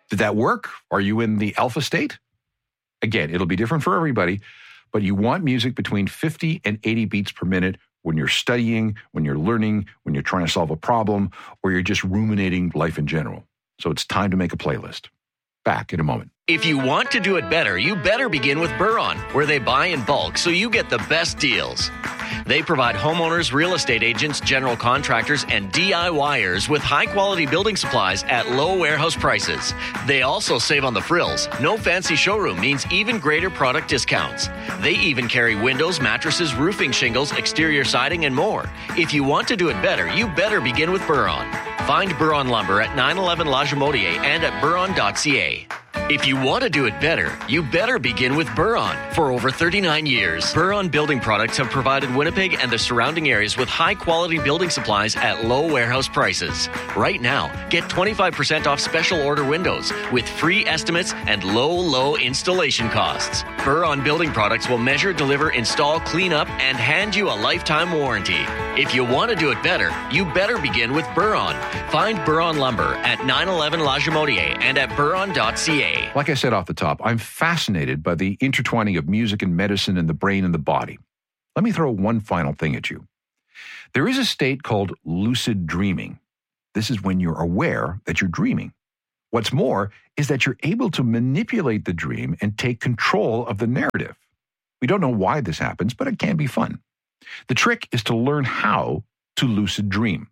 Did that work? Are you in the alpha state? Again, it'll be different for everybody, but you want music between 50 and 80 beats per minute when you're studying, when you're learning, when you're trying to solve a problem, or you're just ruminating life in general. So it's time to make a playlist. Back in a moment. If you want to do it better, you better begin with Buron, where they buy in bulk so you get the best deals. They provide homeowners, real estate agents, general contractors, and DIYers with high-quality building supplies at low warehouse prices. They also save on the frills. No fancy showroom means even greater product discounts. They even carry windows, mattresses, roofing shingles, exterior siding, and more. If you want to do it better, you better begin with Buron. Find Buron Lumber at 911 La Jamodier and at buron.ca. If you want to do it better, you better begin with Buron. For over 39 years, Buron Building Products have provided Winnipeg and the surrounding areas with high-quality building supplies at low warehouse prices. Right now, get 25% off special order windows with free estimates and low installation costs. Buron Building Products will measure, deliver, install, clean up, and hand you a lifetime warranty. If you want to do it better, you better begin with Buron. Find Buron Lumber at 911 La Jamodier and at buron.ca. Like I said off the top, I'm fascinated by the intertwining of music and medicine and the brain and the body. Let me throw one final thing at you. There is a state called lucid dreaming. This is when you're aware that you're dreaming. What's more is that you're able to manipulate the dream and take control of the narrative. We don't know why this happens, but it can be fun. The trick is to learn how to lucid dream.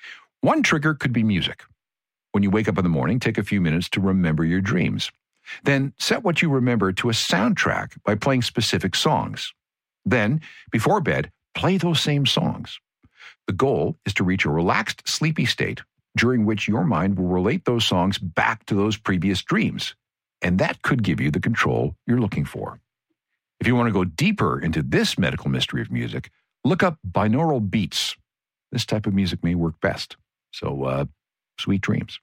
One trigger could be music. When you wake up in the morning, take a few minutes to remember your dreams. Then set what you remember to a soundtrack by playing specific songs. Then, before bed, play those same songs. The goal is to reach a relaxed, sleepy state during which your mind will relate those songs back to those previous dreams. And that could give you the control you're looking for. If you want to go deeper into this medical mystery of music, look up binaural beats. This type of music may work best. So, sweet dreams.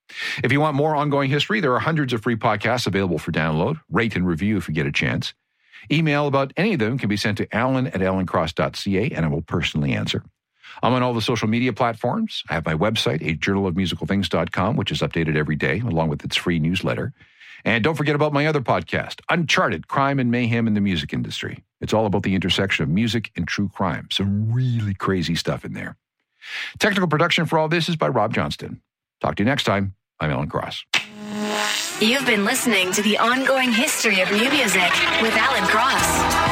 If you want more ongoing history, there are hundreds of free podcasts available for download. Rate and review if you get a chance. Email about any of them can be sent to alan@alancross.ca, and I will personally answer. I'm on all the social media platforms. I have my website, ajournalofmusicalthings.com, which is updated every day, along with its free newsletter. And don't forget about my other podcast, Uncharted, Crime and Mayhem in the Music Industry. It's all about the intersection of music and true crime. Some really crazy stuff in there. Technical production for all this is by Rob Johnston. Talk to you next time. I'm Alan Cross. You've been listening to The Ongoing History of New Music with Alan Cross.